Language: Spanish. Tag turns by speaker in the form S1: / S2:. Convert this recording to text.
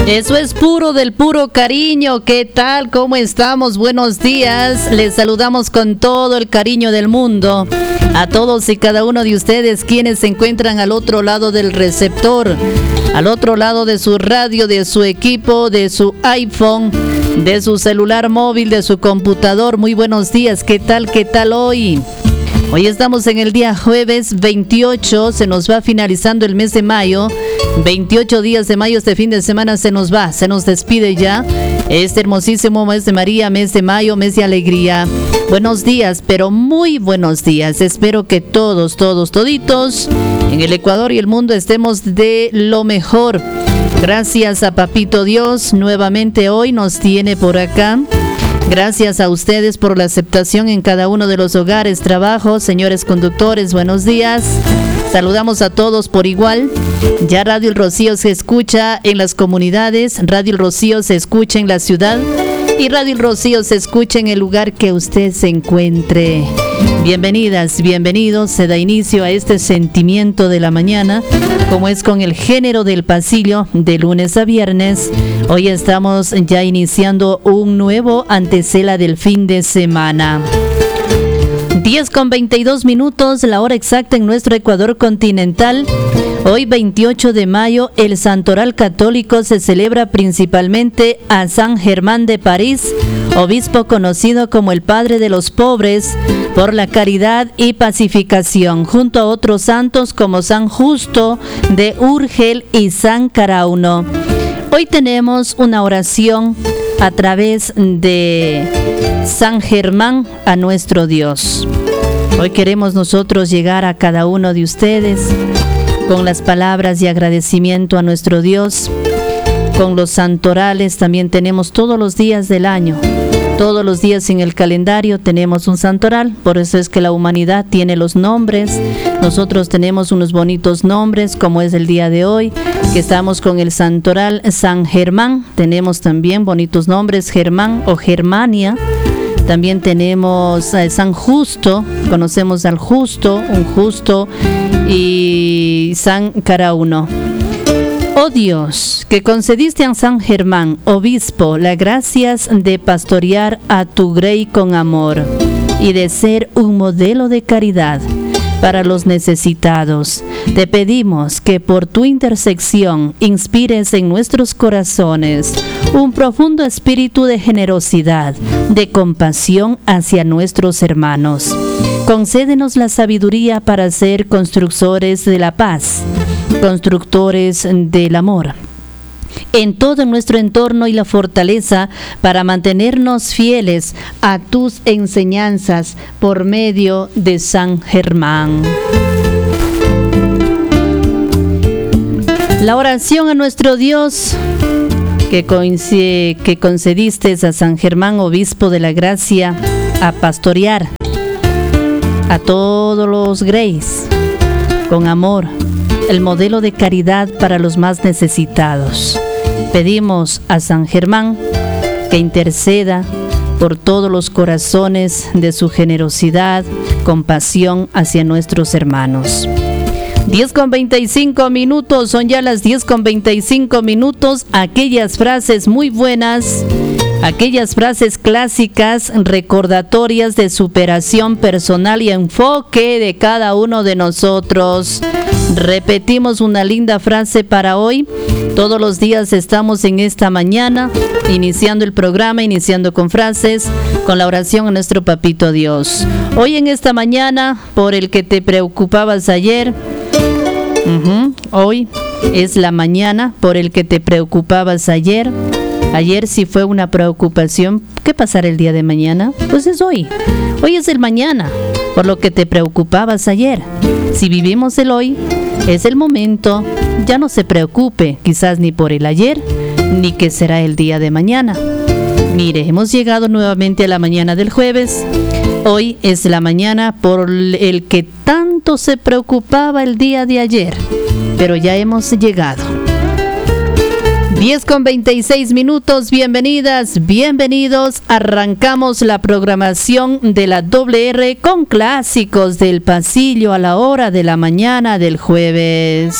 S1: Eso es puro del puro cariño. ¿Qué tal? ¿Cómo estamos? Buenos días. Les saludamos con todo el cariño del mundo a todos y cada uno de ustedes quienes se encuentran al otro lado del receptor, al otro lado de su radio, de su equipo, de su iPhone, de su celular móvil, de su computador. Muy buenos días. ¿Qué tal? ¿Qué tal hoy? Hoy estamos en el día jueves 28, se nos va finalizando el mes de mayo, 28 días de mayo, este fin de semana se nos va, se nos despide ya, este hermosísimo mes de María, mes de mayo, mes de alegría. Buenos días, pero muy buenos días, espero que toditos, en el Ecuador y el mundo estemos de lo mejor. Gracias a Papito Dios, nuevamente hoy nos tiene por acá. Gracias a ustedes por la aceptación en cada uno de los hogares, trabajos, señores conductores, buenos días. Saludamos a todos por igual. Ya Radio El Rocío se escucha en las comunidades, Radio El Rocío se escucha en la ciudad y Radio El Rocío se escucha en el lugar que usted se encuentre. Bienvenidas, bienvenidos. Se da inicio a este sentimiento de la mañana, como es con el género del pasillo, de lunes a viernes. Hoy estamos ya iniciando un nuevo antesala del fin de semana. 10:22, la hora exacta en nuestro Ecuador continental. Hoy 28 de mayo, el Santoral Católico se celebra principalmente a San Germán de París, obispo conocido como el Padre de los Pobres, por la caridad y pacificación, junto a otros santos como San Justo de Urgel y San Carauno. Hoy tenemos una oración a través de San Germán a nuestro Dios. Hoy queremos nosotros llegar a cada uno de ustedes con las palabras de agradecimiento a nuestro Dios. Con los santorales también tenemos todos los días del año. Todos los días en el calendario tenemos un santoral, por eso es que la humanidad tiene los nombres. Nosotros tenemos unos bonitos nombres, como es el día de hoy, que estamos con el santoral San Germán. Tenemos también bonitos nombres, Germán o Germania. También tenemos San Justo, conocemos al Justo, un Justo, y San Carauno. Oh Dios, que concediste a San Germán, obispo, las gracias de pastorear a tu grey con amor y de ser un modelo de caridad para los necesitados. Te pedimos que por tu intersección inspires en nuestros corazones un profundo espíritu de generosidad, de compasión hacia nuestros hermanos. Concédenos la sabiduría para ser constructores de la paz, constructores del amor en todo nuestro entorno y la fortaleza para mantenernos fieles a tus enseñanzas por medio de San Germán. La oración a nuestro Dios que concediste a San Germán, obispo de la gracia, a pastorear a todos los greys con amor, el modelo de caridad para los más necesitados. Pedimos a San Germán que interceda por todos los corazones de su generosidad, compasión hacia nuestros hermanos. 10:25, son ya las 10:25. Aquellas frases muy buenas, aquellas frases clásicas, recordatorias de superación personal y enfoque de cada uno de nosotros. Repetimos una linda frase para hoy. Todos los días estamos en esta mañana, iniciando el programa, iniciando con frases, con la oración a nuestro Papito Dios. Hoy en esta mañana, por el que te preocupabas ayer, hoy es la mañana por el que te preocupabas ayer. Ayer sí fue una preocupación. ¿Qué pasará el día de mañana? Pues es hoy. Hoy es el mañana, por lo que te preocupabas ayer. Si vivimos el hoy, es el momento. Ya no se preocupe, quizás ni por el ayer, ni que será el día de mañana. Mire, hemos llegado nuevamente a la mañana del jueves. Hoy es la mañana por el que tanto se preocupaba el día de ayer, pero ya hemos llegado. 10:26, bienvenidas, bienvenidos. Arrancamos la programación de la WR con clásicos del pasillo a la hora de la mañana del jueves.